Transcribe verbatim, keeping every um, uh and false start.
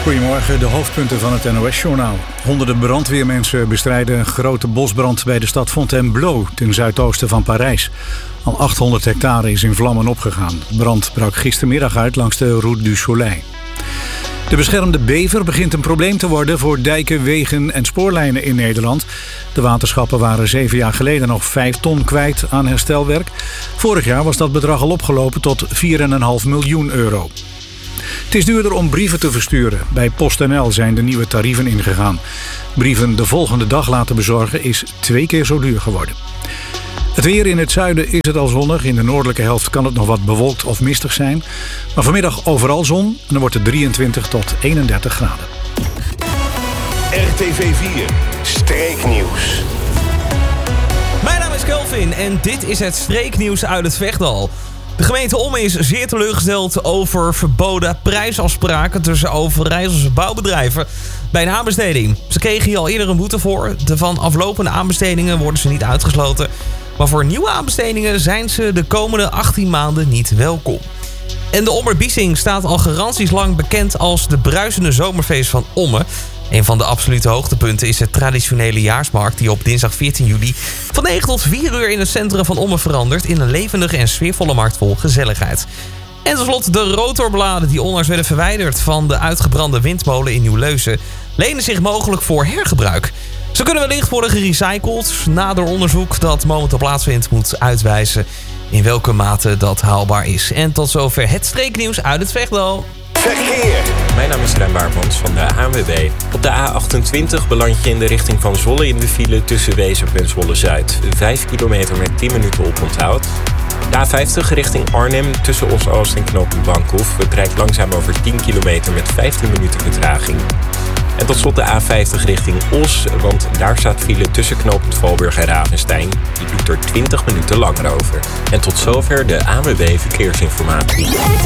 Goedemorgen, de hoofdpunten van het N O S-journaal. Honderden brandweermensen bestrijden een grote bosbrand bij de stad Fontainebleau ten zuidoosten van Parijs. Al achthonderd hectare is in vlammen opgegaan. De brand brak gistermiddag uit langs de Route du Soleil. De beschermde bever begint een probleem te worden voor dijken, wegen en spoorlijnen in Nederland. De waterschappen waren zeven jaar geleden nog vijf ton kwijt aan herstelwerk. Vorig jaar was dat bedrag al opgelopen tot vier komma vijf miljoen euro. Het is duurder om brieven te versturen. Bij PostNL zijn de nieuwe tarieven ingegaan. Brieven de volgende dag laten bezorgen is twee keer zo duur geworden. Het weer: in het zuiden is het al zonnig. In de noordelijke helft kan het nog wat bewolkt of mistig zijn. Maar vanmiddag overal zon en dan wordt het drieëntwintig tot eenendertig graden. R T V vier Streeknieuws. Mijn naam is Kelvin en dit is het streeknieuws uit het Vechtdal. De gemeente Ommen is zeer teleurgesteld over verboden prijsafspraken tussen Overijsselse bouwbedrijven bij een aanbesteding. Ze kregen hier al eerder een boete voor. De van aflopende aanbestedingen worden ze niet uitgesloten. Maar voor nieuwe aanbestedingen zijn ze de komende achttien maanden niet welkom. En de Ommerbiesing staat al garanties lang bekend als de bruisende zomerfeest van Ommen. Een van de absolute hoogtepunten is de traditionele jaarsmarkt die op dinsdag veertien juli van negen tot vier uur in het centrum van Ommen verandert in een levendige en sfeervolle markt vol gezelligheid. En tenslotte de rotorbladen die onlangs werden verwijderd van de uitgebrande windmolen in Nieuw-Leusen lenen zich mogelijk voor hergebruik. Ze kunnen wellicht worden gerecycled. Nader onderzoek dat momenteel plaatsvindt moet uitwijzen in welke mate dat haalbaar is. En tot zover het streeknieuws uit het Vechtdal. Verkeer. Mijn naam is Rijn Baarmans van de A N W B. Op de A achtentwintig beland je in de richting van Zwolle in de file tussen Weesp en Zwolle-Zuid. vijf kilometer met tien minuten oponthoud. De A vijftig richting Arnhem tussen Os-Oost en knooppunt Bankhoef. Het rijdt langzaam over tien kilometer met vijftien minuten vertraging. En tot slot de A vijftig richting Os, want daar staat file tussen knooppunt Valburg en Ravenstein. Die doet er twintig minuten langer over. En tot zover de A N W B Verkeersinformatie.